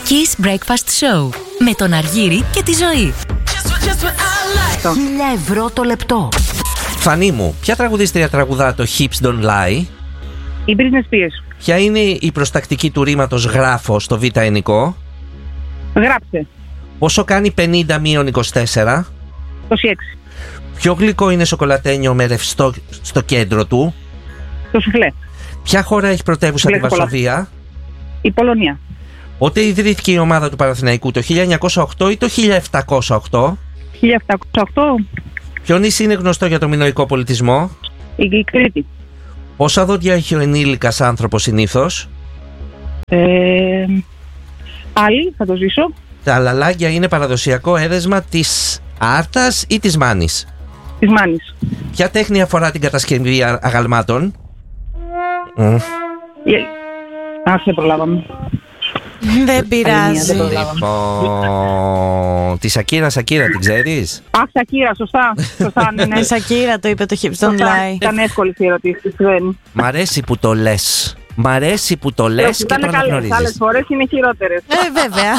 Kiss Breakfast Show με τον Αργύρη και τη Ζωή. 1.000 ευρώ το λεπτό. Φανή μου, ποια τραγουδίστρια τραγουδά το Hips Don't Lie? Η Britney Spears. Ποια είναι η προστακτική του ρήματος γράφω στο β' ενικό? Γράψε. Πόσο κάνει 50 μείον 24? 26. Ποιο γλυκό είναι σοκολατένιο με ρευστό στο κέντρο του? Το σουφλέ. Ποια χώρα έχει πρωτεύουσα τη Βαρσοβία? Η Πολωνία. Πότε ιδρύθηκε η ομάδα του Παναθηναϊκού, το 1908 ή το 1708? 1708. Ποιο νησί είναι γνωστό για το μινωικό πολιτισμό? Η Κρήτη. Πόσα δόντια έχει ο ενήλικας άνθρωπος συνήθως? Άλλη, θα το ζήσω. Τα λαλάγια είναι παραδοσιακό έδεσμα της Άρτας ή της Μάνης? Της Μάνης. Ποια τέχνη αφορά την κατασκευή αγαλμάτων? Άσε, προλάβαμε. Δεν πειράζει. Λοιπόν, τη Σακύρα την ξέρεις? Αχ, Σακύρα, σωστά. Ναι. Η Σακύρα το είπε το Hips Don't Lie. Ήταν εύκολη η ερωτήση. Μ' αρέσει που το λες. Μ' αρέσει που το λες και το αναγνωρίζεις. Άλλες φορές είναι χειρότερες. Βέβαια.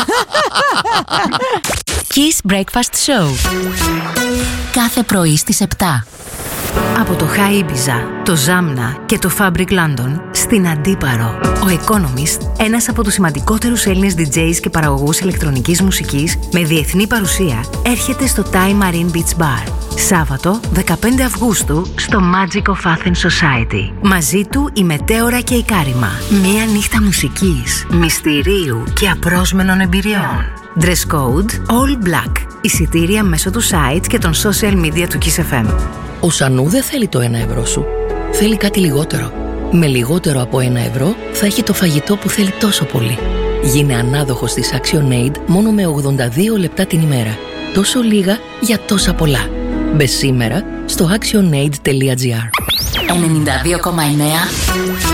Kiss Breakfast Show. Κάθε πρωί στις 7. Από το High Ibiza, το Zamna και το Fabric London στην Αντίπαρο. Ο Economist, ένας από τους σημαντικότερους Έλληνες DJs και παραγωγούς ηλεκτρονικής μουσικής με διεθνή παρουσία, έρχεται στο Thai Marine Beach Bar. Σάββατο, 15 Αυγούστου, στο Magic of Athens Society. Μαζί του η Μετέωρα και η Κάριμα. Μία νύχτα μουσικής, μυστηρίου και απρόσμενων εμπειριών. Dress code all black. Εισιτήρια μέσω του site και των social media του Kiss FM. Ο Σανού δεν θέλει το 1 ευρώ σου. Θέλει κάτι λιγότερο. Με λιγότερο από 1 ευρώ θα έχει το φαγητό που θέλει τόσο πολύ. Γίνε ανάδοχος της ActionAid μόνο με 82 λεπτά την ημέρα. Τόσο λίγα για τόσα πολλά. Μπε σήμερα στο actionaid.gr. 92,9